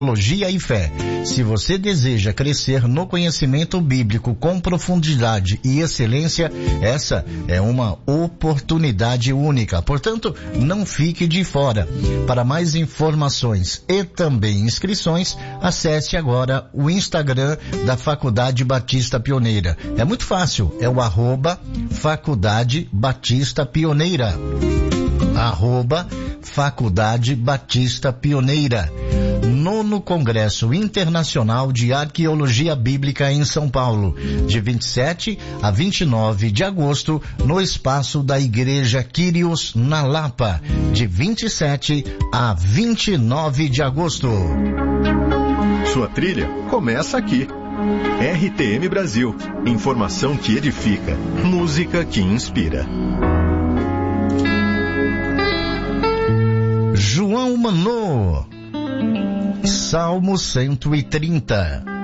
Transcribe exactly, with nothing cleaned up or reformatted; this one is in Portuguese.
Teologia e fé. Se você deseja crescer no conhecimento bíblico com profundidade e excelência, essa é uma oportunidade única. Portanto, não fique de fora. Para mais informações e também inscrições, acesse agora o Instagram da Faculdade Batista Pioneira. É muito fácil, é o arroba Faculdade Batista Pioneira. Arroba Faculdade Batista Pioneira. Nono Congresso Internacional de Arqueologia Bíblica em São Paulo, de vinte e sete a vinte e nove de agosto, no espaço da Igreja Quírios, na Lapa, de vinte e sete a vinte e nove de agosto. Sua trilha começa aqui. R T M Brasil. Informação que edifica. Música que inspira. João Manô. Salmo cento e trinta.